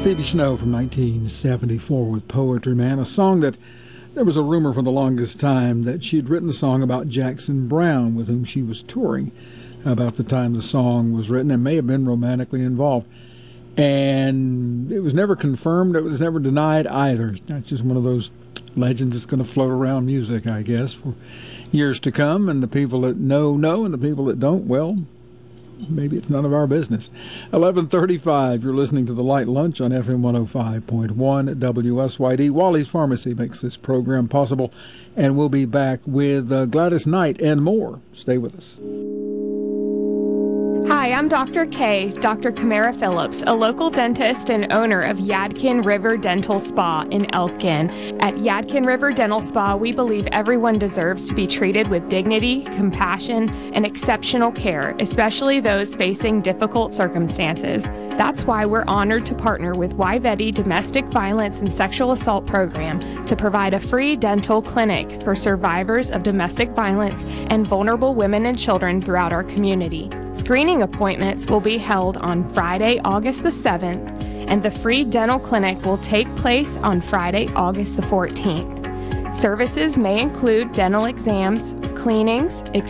Phoebe Snow from 1974 with Poetry Man, a song that there was a rumor for the longest time that she had written the song about Jackson Browne, with whom she was touring about the time the song was written, and may have been romantically involved. And it was never confirmed. It was never denied either. That's just one of those legends that's going to float around music, I guess, for years to come. And the people that know, and the people that don't, well, maybe it's none of our business. 11:35, you're listening to The Light Lunch on FM 105.1 WSYD. Wally's Pharmacy makes this program possible, and we'll be back with Gladys Knight and more. Stay with us. Hi, I'm Dr. K, Dr. Camara Phillips, a local dentist and owner of Yadkin River Dental Spa in Elkin. At Yadkin River Dental Spa, we believe everyone deserves to be treated with dignity, compassion, and exceptional care, especially those facing difficult circumstances. That's why we're honored to partner with Wyvetti Domestic Violence and Sexual Assault Program to provide a free dental clinic for survivors of domestic violence and vulnerable women and children throughout our community. Screening appointments will be held on Friday, August the 7th, and the free dental clinic will take place on Friday, August the 14th. Services may include dental exams, cleanings,